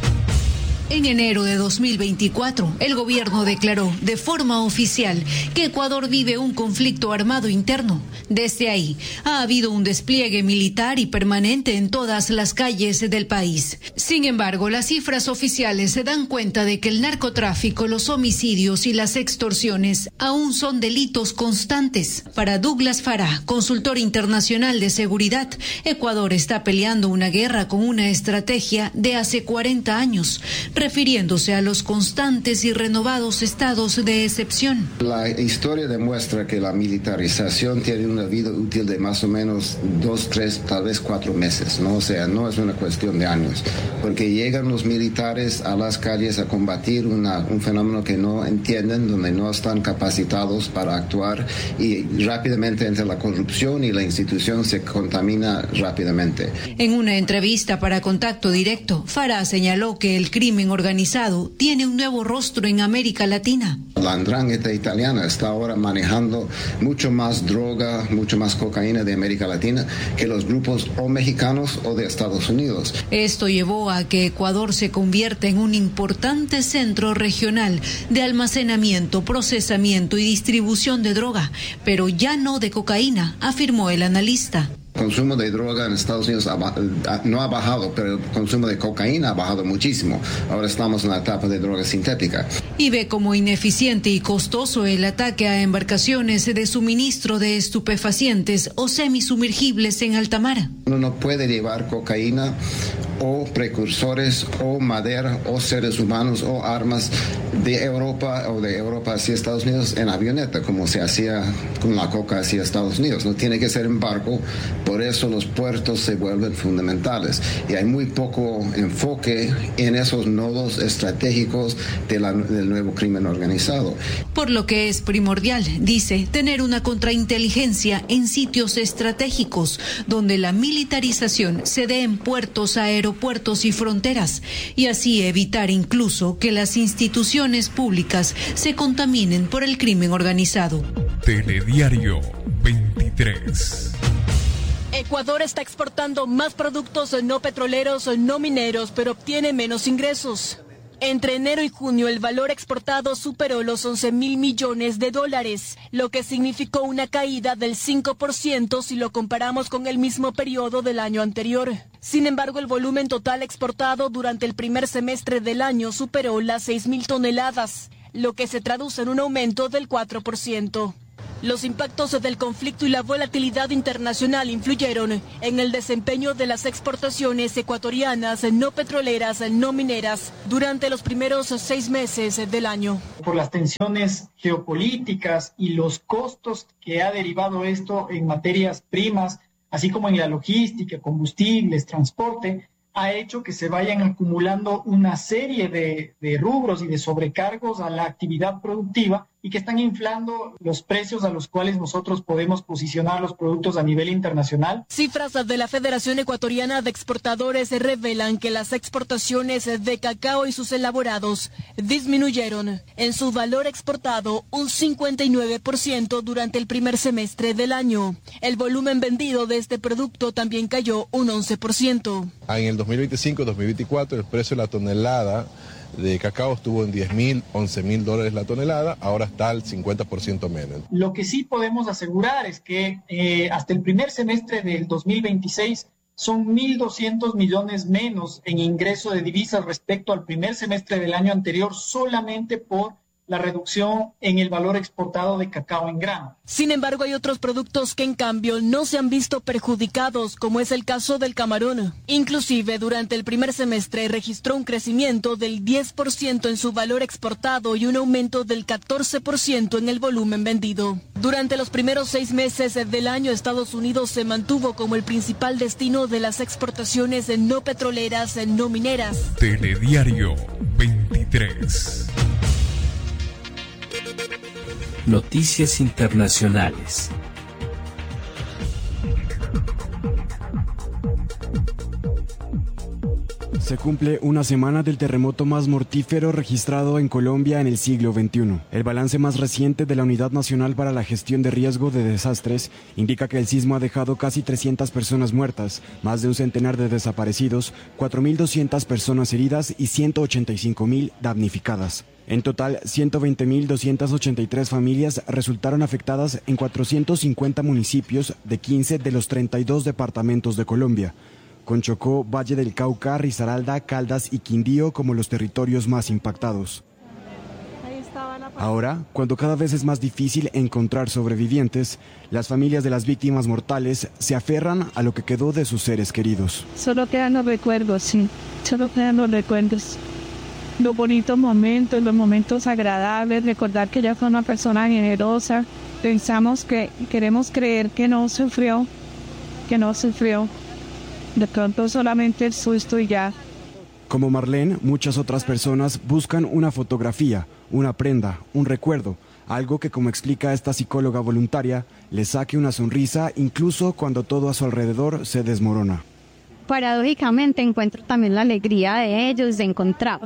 En enero de dos mil veinticuatro, el gobierno declaró de forma oficial que Ecuador vive un conflicto armado interno. Desde ahí, ha habido un despliegue militar y permanente en todas las calles del país. Sin embargo, las cifras oficiales se dan cuenta de que el narcotráfico, los homicidios y las extorsiones aún son delitos constantes. Para Douglas Farah, consultor internacional de seguridad, Ecuador está peleando una guerra con una estrategia de hace cuarenta años, refiriéndose a los constantes y renovados estados de excepción. La historia demuestra que la militarización tiene una vida útil de más o menos dos, tres, tal vez cuatro meses, ¿no? O sea, no es una cuestión de años, porque llegan los militares a las calles a combatir una, un fenómeno que no entienden, donde no están capacitados para actuar, y rápidamente entre la corrupción y la institución se contamina rápidamente. En una entrevista para Contacto Directo, Farah señaló que el crimen organizado tiene un nuevo rostro en América Latina. La andrangheta italiana está ahora manejando mucho más droga, mucho más cocaína de América Latina que los grupos o mexicanos o de Estados Unidos. Esto llevó a que Ecuador se convierta en un importante centro regional de almacenamiento, procesamiento y distribución de droga, pero ya no de cocaína, afirmó el analista. El consumo de droga en Estados Unidos ha, no ha bajado, pero el consumo de cocaína ha bajado muchísimo. Ahora estamos en la etapa de droga sintética. Y ve como ineficiente y costoso el ataque a embarcaciones de suministro de estupefacientes o semisumergibles en alta mar. Uno no puede llevar cocaína o precursores o madera o seres humanos o armas de Europa o de Europa hacia Estados Unidos en avioneta, como se hacía con la coca hacia Estados Unidos. No tiene que ser en barco. Por eso los puertos se vuelven fundamentales y hay muy poco enfoque en esos nodos estratégicos de la, del nuevo crimen organizado. Por lo que es primordial, dice, tener una contrainteligencia en sitios estratégicos donde la militarización se dé en puertos, aeropuertos y fronteras, y así evitar incluso que las instituciones públicas se contaminen por el crimen organizado. Telediario veintitrés. Ecuador está exportando más productos no petroleros, no mineros, pero obtiene menos ingresos. Entre enero y junio el valor exportado superó los once mil millones de dólares, lo que significó una caída del cinco por ciento si lo comparamos con el mismo periodo del año anterior. Sin embargo, el volumen total exportado durante el primer semestre del año superó las seis mil toneladas, lo que se traduce en un aumento del cuatro por ciento. Los impactos del conflicto y la volatilidad internacional influyeron en el desempeño de las exportaciones ecuatorianas no petroleras, no mineras, durante los primeros seis meses del año. Por las tensiones geopolíticas y los costos que ha derivado esto en materias primas, así como en la logística, combustibles, transporte, ha hecho que se vayan acumulando una serie de, de rubros y de sobrecargos a la actividad productiva y que están inflando los precios a los cuales nosotros podemos posicionar los productos a nivel internacional. Cifras de la Federación Ecuatoriana de Exportadores revelan que las exportaciones de cacao y sus elaborados disminuyeron en su valor exportado un cincuenta y nueve por ciento durante el primer semestre del año. El volumen vendido de este producto también cayó un once por ciento. En el dos mil veinticinco dos mil veinticuatro el precio de la tonelada de cacao estuvo en diez mil, once mil dólares la tonelada, ahora está al cincuenta por ciento menos. Lo que sí podemos asegurar es que eh, hasta el primer semestre del dos mil veintiséis son mil doscientos millones menos en ingreso de divisas respecto al primer semestre del año anterior, solamente por la reducción en el valor exportado de cacao en grano. Sin embargo, hay otros productos que en cambio no se han visto perjudicados, como es el caso del camarón. Inclusive, durante el primer semestre registró un crecimiento del diez por ciento en su valor exportado y un aumento del catorce por ciento en el volumen vendido. Durante los primeros seis meses del año, Estados Unidos se mantuvo como el principal destino de las exportaciones no petroleras, no mineras. Telediario veintitrés. Noticias internacionales. Se cumple una semana del terremoto más mortífero registrado en Colombia en el siglo veintiuno. El balance más reciente de la Unidad Nacional para la Gestión de Riesgo de Desastres indica que el sismo ha dejado casi trescientas personas muertas, más de un centenar de desaparecidos, cuatro mil doscientas personas heridas y ciento ochenta y cinco mil damnificadas. En total, ciento veinte mil doscientas ochenta y tres familias resultaron afectadas en cuatrocientos cincuenta municipios de quince de los treinta y dos departamentos de Colombia, con Chocó, Valle del Cauca, Risaralda, Caldas y Quindío como los territorios más impactados. Ahora, cuando cada vez es más difícil encontrar sobrevivientes, las familias de las víctimas mortales se aferran a lo que quedó de sus seres queridos. Solo quedan los recuerdos, sí, solo quedan los recuerdos. Los bonitos momentos, los momentos agradables, recordar que ella fue una persona generosa. Pensamos que, queremos creer que no sufrió, que no sufrió. De pronto solamente el susto y ya. Como Marlene, muchas otras personas buscan una fotografía, una prenda, un recuerdo, algo que, como explica esta psicóloga voluntaria, les saque una sonrisa incluso cuando todo a su alrededor se desmorona. Paradójicamente encuentro también la alegría de ellos de encontrar.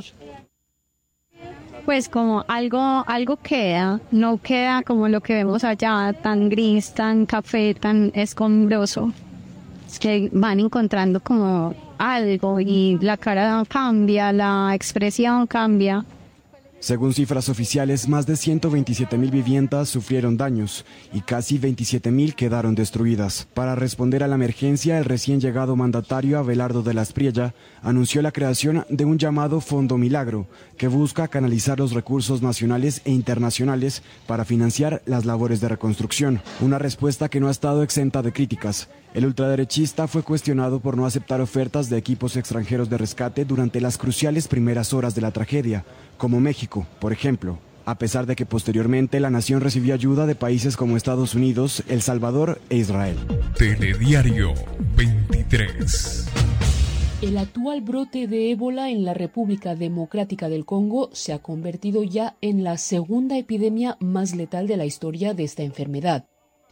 Pues como algo, algo queda, no queda como lo que vemos allá, tan gris, tan café, tan escombroso. Es que van encontrando como algo y la cara cambia, la expresión cambia. Según cifras oficiales, más de ciento veintisiete mil viviendas sufrieron daños y casi veintisiete mil quedaron destruidas. Para responder a la emergencia, el recién llegado mandatario Abelardo de la Espriella anunció la creación de un llamado Fondo Milagro, que busca canalizar los recursos nacionales e internacionales para financiar las labores de reconstrucción. Una respuesta que no ha estado exenta de críticas. El ultraderechista fue cuestionado por no aceptar ofertas de equipos extranjeros de rescate durante las cruciales primeras horas de la tragedia, como México, por ejemplo, a pesar de que posteriormente la nación recibió ayuda de países como Estados Unidos, El Salvador e Israel. Telediario veintitrés. El actual brote de ébola en la República Democrática del Congo se ha convertido ya en la segunda epidemia más letal de la historia de esta enfermedad.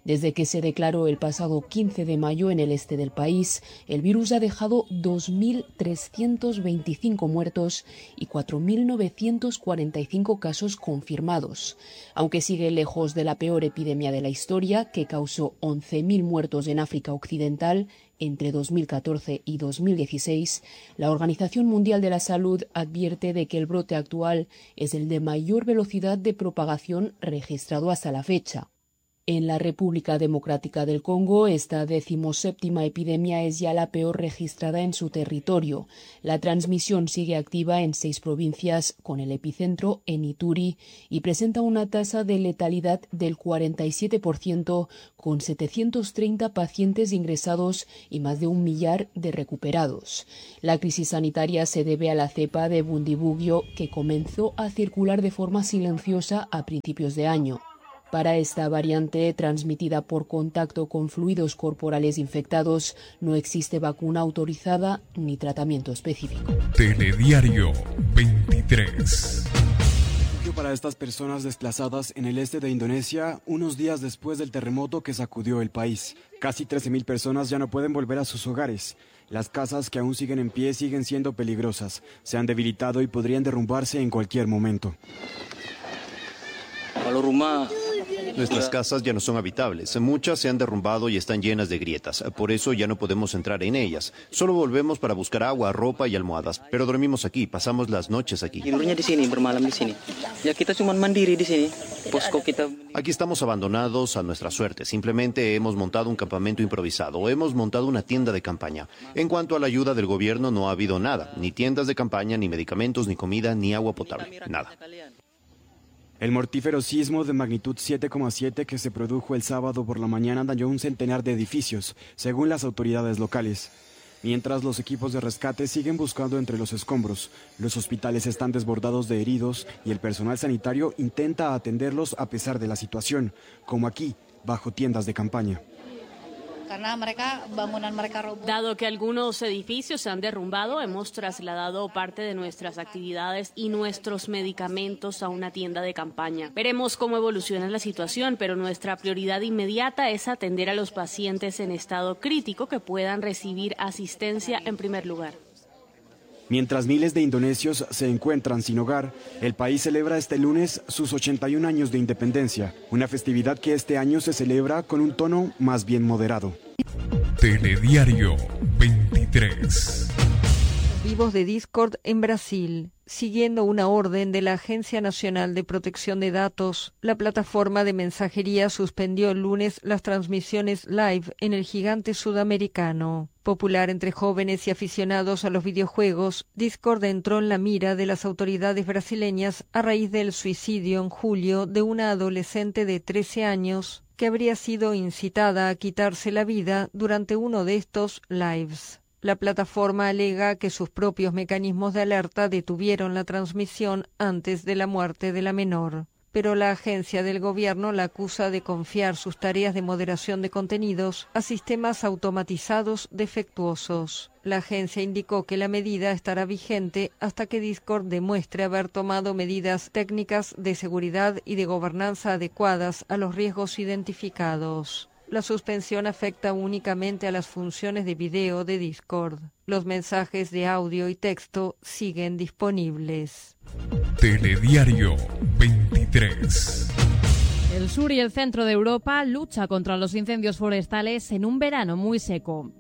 Desde que se declaró el pasado quince de mayo en el este del país, el virus ha dejado dos mil trescientos veinticinco muertos y cuatro mil novecientos cuarenta y cinco casos confirmados. Aunque sigue lejos de la peor epidemia de la historia, que causó once mil muertos en África Occidental entre dos mil catorce y dos mil dieciséis, la Organización Mundial de la Salud advierte de que el brote actual es el de mayor velocidad de propagación registrado hasta la fecha. En la República Democrática del Congo, esta decimoséptima epidemia es ya la peor registrada en su territorio. La transmisión sigue activa en seis provincias, con el epicentro en Ituri, y presenta una tasa de letalidad del cuarenta y siete por ciento, con setecientos treinta pacientes ingresados y más de un millar de recuperados. La crisis sanitaria se debe a la cepa de Bundibugyo, que comenzó a circular de forma silenciosa a principios de año. Para esta variante, transmitida por contacto con fluidos corporales infectados, no existe vacuna autorizada ni tratamiento específico. Telediario veintitrés. Para estas personas desplazadas en el este de Indonesia, unos días después del terremoto que sacudió el país. Casi trece mil personas ya no pueden volver a sus hogares. Las casas que aún siguen en pie siguen siendo peligrosas, se han debilitado y podrían derrumbarse en cualquier momento. Nuestras casas ya no son habitables. Muchas se han derrumbado y están llenas de grietas. Por eso ya no podemos entrar en ellas. Solo volvemos para buscar agua, ropa y almohadas. Pero dormimos aquí, pasamos las noches aquí. Aquí estamos abandonados a nuestra suerte. Simplemente hemos montado un campamento improvisado. Hemos montado una tienda de campaña. En cuanto a la ayuda del gobierno, no ha habido nada. Ni tiendas de campaña, ni medicamentos, ni comida, ni agua potable. Nada. El mortífero sismo de magnitud siete coma siete que se produjo el sábado por la mañana dañó un centenar de edificios, según las autoridades locales. Mientras los equipos de rescate siguen buscando entre los escombros, los hospitales están desbordados de heridos y el personal sanitario intenta atenderlos a pesar de la situación, como aquí, bajo tiendas de campaña. Dado que algunos edificios se han derrumbado, hemos trasladado parte de nuestras actividades y nuestros medicamentos a una tienda de campaña. Veremos cómo evoluciona la situación, pero nuestra prioridad inmediata es atender a los pacientes en estado crítico que puedan recibir asistencia en primer lugar. Mientras miles de indonesios se encuentran sin hogar, el país celebra este lunes sus ochenta y un años de independencia, una festividad que este año se celebra con un tono más bien moderado. Telediario veintitrés. Vivos de Discord en Brasil. Siguiendo una orden de la Agencia Nacional de Protección de Datos, la plataforma de mensajería suspendió el lunes las transmisiones live en el gigante sudamericano. Popular entre jóvenes y aficionados a los videojuegos, Discord entró en la mira de las autoridades brasileñas a raíz del suicidio en julio de una adolescente de trece años que habría sido incitada a quitarse la vida durante uno de estos lives. La plataforma alega que sus propios mecanismos de alerta detuvieron la transmisión antes de la muerte de la menor, pero la agencia del gobierno la acusa de confiar sus tareas de moderación de contenidos a sistemas automatizados defectuosos. La agencia indicó que la medida estará vigente hasta que Discord demuestre haber tomado medidas técnicas de seguridad y de gobernanza adecuadas a los riesgos identificados. La suspensión afecta únicamente a las funciones de video de Discord. Los mensajes de audio y texto siguen disponibles. Telediario veintitrés. El sur y el centro de Europa lucha contra los incendios forestales en un verano muy seco.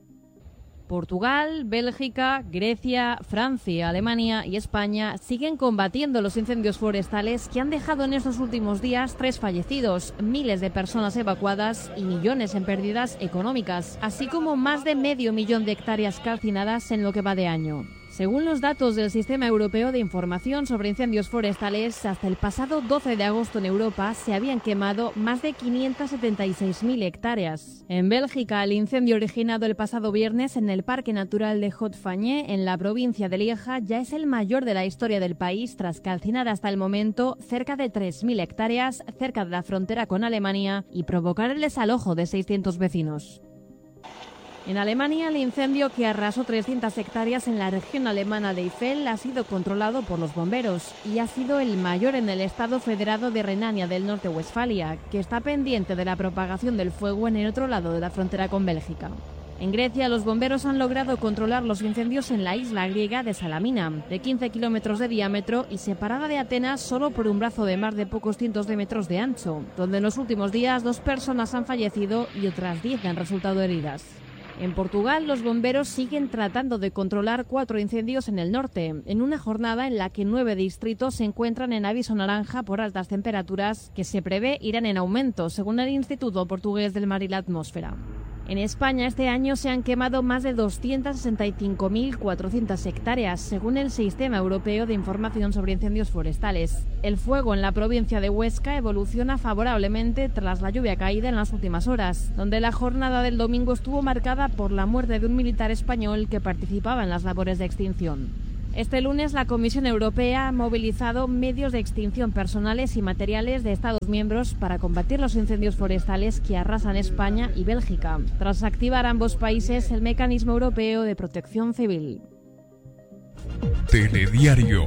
Portugal, Bélgica, Grecia, Francia, Alemania y España siguen combatiendo los incendios forestales que han dejado en estos últimos días tres fallecidos, miles de personas evacuadas y millones en pérdidas económicas, así como más de medio millón de hectáreas calcinadas en lo que va de año. Según los datos del Sistema Europeo de Información sobre Incendios Forestales, hasta el pasado doce de agosto en Europa se habían quemado más de quinientas setenta y seis mil hectáreas. En Bélgica, el incendio originado el pasado viernes en el Parque Natural de Haut-Fagné, en la provincia de Lieja, ya es el mayor de la historia del país, tras calcinar hasta el momento cerca de tres mil hectáreas cerca de la frontera con Alemania y provocar el desalojo de seiscientos vecinos. En Alemania, el incendio que arrasó trescientas hectáreas en la región alemana de Eifel ha sido controlado por los bomberos y ha sido el mayor en el estado federado de Renania del Norte-Westfalia, que está pendiente de la propagación del fuego en el otro lado de la frontera con Bélgica. En Grecia, los bomberos han logrado controlar los incendios en la isla griega de Salamina, de quince kilómetros de diámetro y separada de Atenas solo por un brazo de mar de pocos cientos de metros de ancho, donde en los últimos días dos personas han fallecido y otras diez han resultado heridas. En Portugal, los bomberos siguen tratando de controlar cuatro incendios en el norte, en una jornada en la que nueve distritos se encuentran en aviso naranja por altas temperaturas que se prevé irán en aumento, según el Instituto Portugués del Mar y la Atmósfera. En España, este año se han quemado más de doscientas sesenta y cinco mil cuatrocientas hectáreas, según el Sistema Europeo de Información sobre Incendios Forestales. El fuego en la provincia de Huesca evoluciona favorablemente tras la lluvia caída en las últimas horas, donde la jornada del domingo estuvo marcada por la muerte de un militar español que participaba en las labores de extinción. Este lunes, la Comisión Europea ha movilizado medios de extinción personales y materiales de Estados miembros para combatir los incendios forestales que arrasan España y Bélgica, tras activar ambos países el Mecanismo Europeo de Protección Civil. Telediario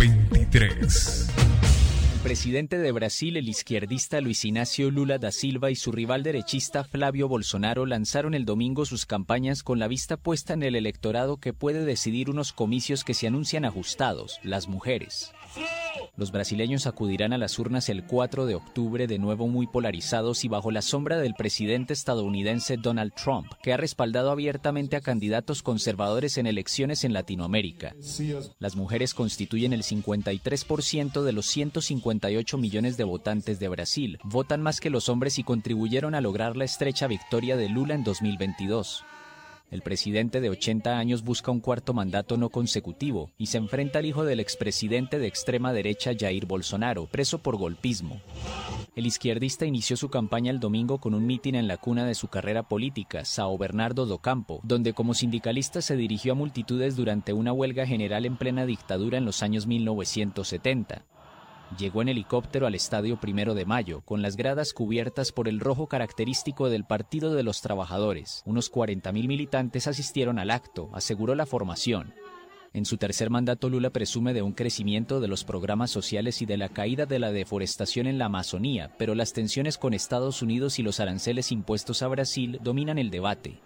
veintitrés. El presidente de Brasil, el izquierdista Luis Inácio Lula da Silva, y su rival derechista Flávio Bolsonaro lanzaron el domingo sus campañas con la vista puesta en el electorado que puede decidir unos comicios que se anuncian ajustados, las mujeres. Los brasileños acudirán a las urnas el cuatro de octubre, de nuevo muy polarizados y bajo la sombra del presidente estadounidense Donald Trump, que ha respaldado abiertamente a candidatos conservadores en elecciones en Latinoamérica. Las mujeres constituyen el cincuenta y tres por ciento de los ciento cincuenta y ocho millones de votantes de Brasil. Votan más que los hombres y contribuyeron a lograr la estrecha victoria de Lula en dos mil veintidós. El presidente de ochenta años busca un cuarto mandato no consecutivo y se enfrenta al hijo del expresidente de extrema derecha Jair Bolsonaro, preso por golpismo. El izquierdista inició su campaña el domingo con un mitin en la cuna de su carrera política, São Bernardo do Campo, donde como sindicalista se dirigió a multitudes durante una huelga general en plena dictadura en los años mil novecientos setenta. Llegó en helicóptero al Estadio Primero de Mayo, con las gradas cubiertas por el rojo característico del Partido de los Trabajadores. Unos cuarenta mil militantes asistieron al acto, aseguró la formación. En su tercer mandato, Lula presume de un crecimiento de los programas sociales y de la caída de la deforestación en la Amazonía, pero las tensiones con Estados Unidos y los aranceles impuestos a Brasil dominan el debate.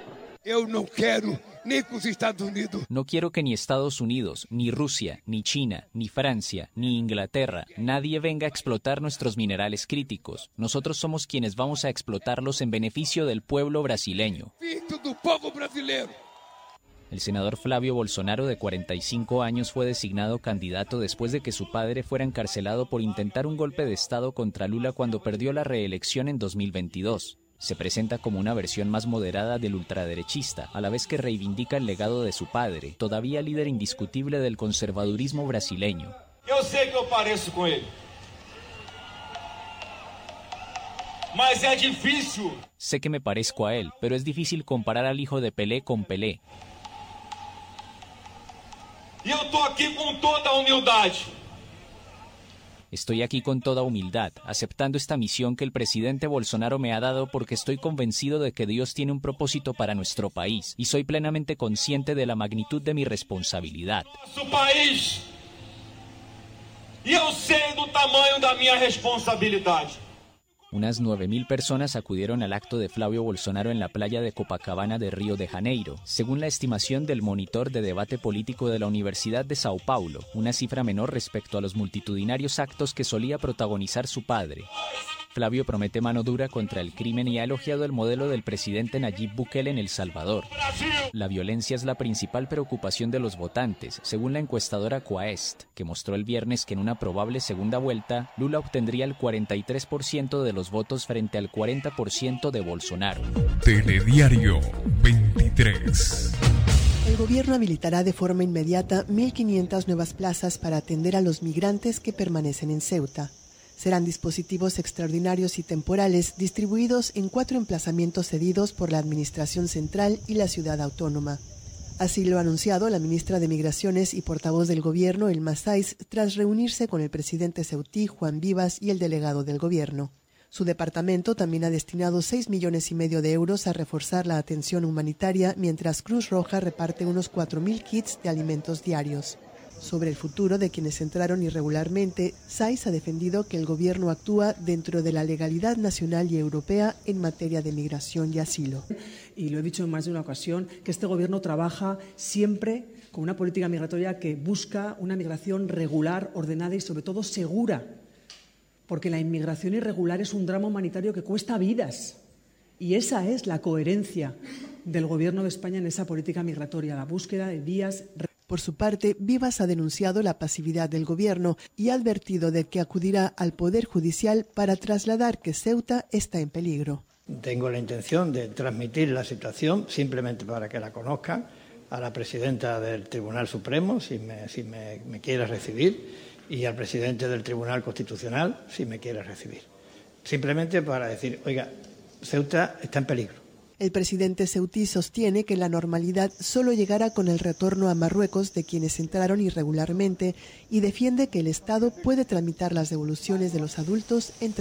Yo no quiero ni con los Estados Unidos. No quiero que ni Estados Unidos, ni Rusia, ni China, ni Francia, ni Inglaterra, nadie venga a explotar nuestros minerales críticos. Nosotros somos quienes vamos a explotarlos en beneficio del pueblo brasileño. Do povo brasileiro. El senador Flávio Bolsonaro, de cuarenta y cinco años, fue designado candidato después de que su padre fuera encarcelado por intentar un golpe de Estado contra Lula cuando perdió la reelección en dos mil veintidós. Se presenta como una versión más moderada del ultraderechista, a la vez que reivindica el legado de su padre, todavía líder indiscutible del conservadurismo brasileño. Yo sé que yo parezco con él. Mas es difícil. Sé que me parezco a él, pero es difícil comparar al hijo de Pelé con Pelé. Y yo estoy aquí con toda humildad. Estoy aquí con toda humildad, aceptando esta misión que el presidente Bolsonaro me ha dado porque estoy convencido de que Dios tiene un propósito para nuestro país y soy plenamente consciente de la magnitud de mi responsabilidad. Su país. Y yo sé do tamaño da minha responsabilidad. Unas nueve mil personas acudieron al acto de Flávio Bolsonaro en la playa de Copacabana de Río de Janeiro, según la estimación del monitor de debate político de la Universidad de Sao Paulo, una cifra menor respecto a los multitudinarios actos que solía protagonizar su padre. Flávio promete mano dura contra el crimen y ha elogiado el modelo del presidente Nayib Bukele en El Salvador. La violencia es la principal preocupación de los votantes, según la encuestadora Quaest, que mostró el viernes que en una probable segunda vuelta, Lula obtendría el cuarenta y tres por ciento de los votos frente al cuarenta por ciento de Bolsonaro. Telediario veintitrés. El gobierno habilitará de forma inmediata mil quinientas nuevas plazas para atender a los migrantes que permanecen en Ceuta. Serán dispositivos extraordinarios y temporales distribuidos en cuatro emplazamientos cedidos por la Administración Central y la Ciudad Autónoma. Así lo ha anunciado la ministra de Migraciones y portavoz del gobierno, Elma Saiz, tras reunirse con el presidente ceutí, Juan Vivas, y el delegado del gobierno. Su departamento también ha destinado seis millones y medio de euros a reforzar la atención humanitaria, mientras Cruz Roja reparte unos cuatro mil kits de alimentos diarios. Sobre el futuro de quienes entraron irregularmente, Saiz ha defendido que el gobierno actúa dentro de la legalidad nacional y europea en materia de migración y asilo. Y lo he dicho en más de una ocasión, que este gobierno trabaja siempre con una política migratoria que busca una migración regular, ordenada y sobre todo segura. Porque la inmigración irregular es un drama humanitario que cuesta vidas. Y esa es la coherencia del Gobierno de España en esa política migratoria, la búsqueda de vías. Por su parte, Vivas ha denunciado la pasividad del Gobierno y ha advertido de que acudirá al Poder Judicial para trasladar que Ceuta está en peligro. Tengo la intención de transmitir la situación, simplemente para que la conozcan, a la presidenta del Tribunal Supremo, si me, si me, me quiere recibir, y al presidente del Tribunal Constitucional, si me quiere recibir. Simplemente para decir, oiga, Ceuta está en peligro. El presidente ceutí sostiene que la normalidad solo llegará con el retorno a Marruecos de quienes entraron irregularmente y defiende que el Estado puede tramitar las devoluciones de los adultos entre